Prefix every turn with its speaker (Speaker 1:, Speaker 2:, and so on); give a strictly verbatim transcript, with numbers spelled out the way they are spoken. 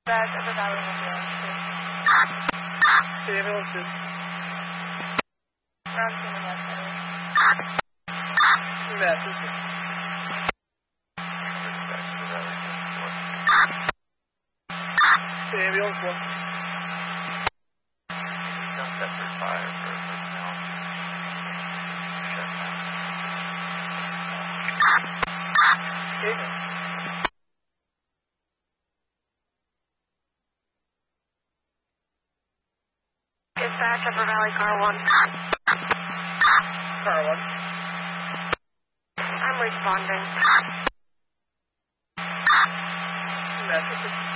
Speaker 1: Back at the Valley Ambulance.
Speaker 2: The ambulance is
Speaker 1: Round two in that area.
Speaker 2: Massachusetts. The ambulance one.
Speaker 3: Don't set for fire for personnel. Shut down.
Speaker 2: Okay.
Speaker 1: Dispatch, Upper Valley, car one.
Speaker 2: Car one.
Speaker 1: I'm responding.
Speaker 2: Massachusetts.